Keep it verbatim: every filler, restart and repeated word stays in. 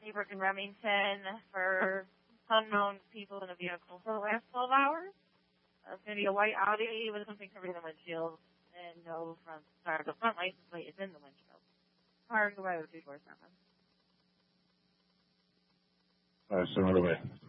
Seabrook and Remington for unknown people in a vehicle for the last twelve hours. Uh, it's going to be a white Audi with something covering the windshield and no front, sorry, the front license plate is in the windshield. Car go by with two doors down. All right, so right away.